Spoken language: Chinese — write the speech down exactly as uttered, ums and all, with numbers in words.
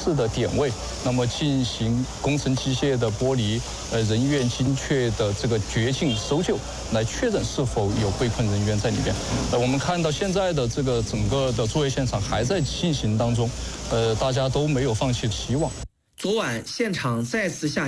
式的点位，那么进行工程机械的剥离，呃，人员精确的这个掘进搜救，来确认是否有被困人员在里边。呃，我们看到现在的这个整个的作业现场还在进行当中，呃，大家都没有放弃希望。 昨晚现场再次下